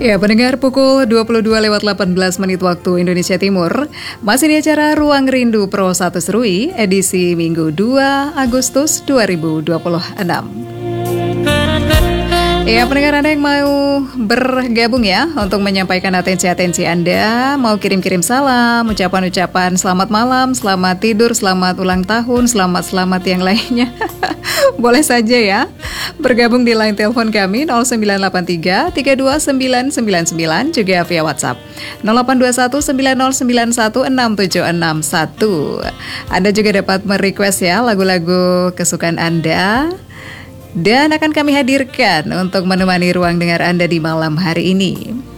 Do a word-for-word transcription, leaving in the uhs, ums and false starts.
Ya, pendengar, pukul dua puluh dua lewat delapan belas menit waktu Indonesia Timur. Masih di acara Ruang Rindu Pro satu Serui, edisi Minggu dua Agustus dua ribu dua puluh enam. Ya, pendengar Anda yang mau bergabung ya untuk menyampaikan atensi-atensi Anda, mau kirim-kirim salam, ucapan-ucapan selamat malam, selamat tidur, selamat ulang tahun, selamat-selamat yang lainnya. Boleh saja ya. Bergabung di line telepon kami nol sembilan delapan tiga tiga dua sembilan sembilan sembilan, juga via WhatsApp nol delapan dua satu sembilan nol sembilan satu enam tujuh enam satu. Anda juga dapat merequest ya lagu-lagu kesukaan Anda, dan akan kami hadirkan untuk menemani ruang dengar Anda di malam hari ini.